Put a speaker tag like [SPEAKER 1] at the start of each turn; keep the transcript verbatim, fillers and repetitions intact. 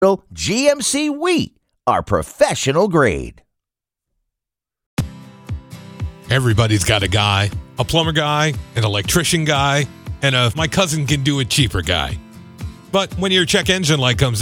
[SPEAKER 1] G M C wheat are professional grade.
[SPEAKER 2] Everybody's got a guy, a plumber guy, an electrician guy, and a my cousin can do it cheaper guy. But when your check engine light comes